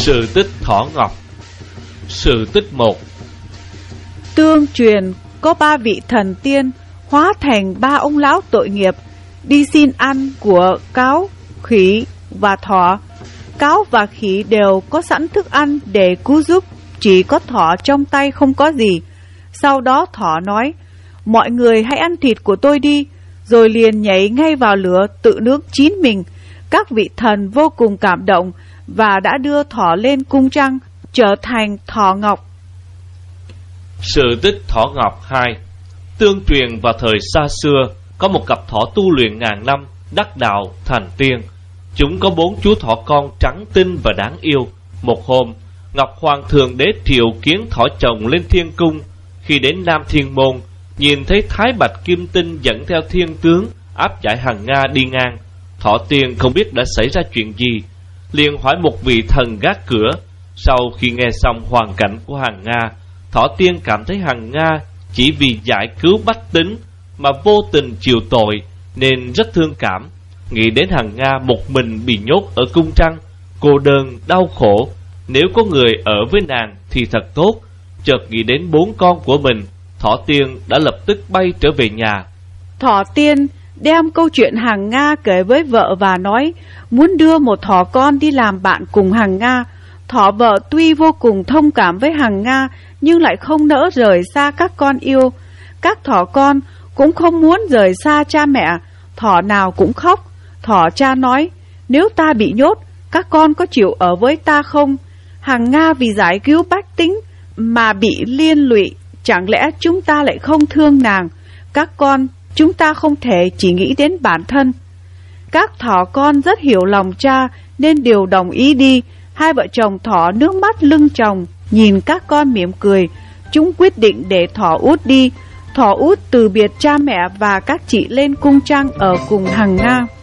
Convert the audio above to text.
Sự tích Thỏ Ngọc. Sự tích 1. Tương truyền có 3 vị thần tiên hóa thành 3 ông lão tội nghiệp đi xin ăn của cáo, khỉ và thỏ. Cáo và khỉ đều có sẵn thức ăn để cứu giúp, chỉ có thỏ trong tay không có gì. Sau đó thỏ nói: mọi người hãy ăn thịt của tôi đi, rồi liền nhảy ngay vào lửa tự nướng chín mình. Các vị thần vô cùng cảm động và đã đưa thỏ lên cung trăng, trở thành Thỏ Ngọc. Sự tích Thỏ Ngọc 2. Tương truyền vào thời xa xưa, có một cặp thỏ tu luyện ngàn năm, đắc đạo thành tiên. Chúng có 4 chú thỏ con trắng tinh và đáng yêu. Một hôm, Ngọc Hoàng Thượng Đế triệu kiến thỏ chồng lên thiên cung. Khi đến Nam Thiên Môn, nhìn thấy Thái Bạch Kim Tinh dẫn theo thiên tướng áp giải Hằng Nga đi ngang. Thỏ tiên không biết đã xảy ra chuyện gì, liền hỏi một vị thần gác cửa. Sau khi nghe xong hoàn cảnh của Hằng Nga, thỏ tiên cảm thấy Hằng Nga chỉ vì giải cứu bách tính mà vô tình chịu tội, nên rất thương cảm. Nghĩ đến Hằng Nga một mình bị nhốt ở cung trăng, cô đơn, đau khổ, nếu có người ở với nàng thì thật tốt. Chợt nghĩ đến 4 con của mình, thỏ tiên đã lập tức bay trở về nhà. Thỏ tiên đem câu chuyện Hằng Nga kể với vợ và nói muốn đưa một thỏ con đi làm bạn cùng Hằng Nga. Thỏ vợ tuy vô cùng thông cảm với Hằng Nga nhưng lại không nỡ rời xa các con yêu. Các thỏ con cũng không muốn rời xa cha mẹ, thỏ nào cũng khóc. Thỏ cha nói: nếu ta bị nhốt, các con có chịu ở với ta không? Hằng Nga vì giải cứu bách tính mà bị liên lụy, chẳng lẽ chúng ta lại không thương nàng? Các con, chúng ta không thể chỉ nghĩ đến bản thân. Các thỏ con rất hiểu lòng cha nên đều đồng ý đi. Hai vợ chồng thỏ nước mắt lưng tròng, nhìn các con mỉm cười. Chúng quyết định để thỏ út đi. Thỏ út từ biệt cha mẹ và các chị lên cung trăng ở cùng Hằng Nga.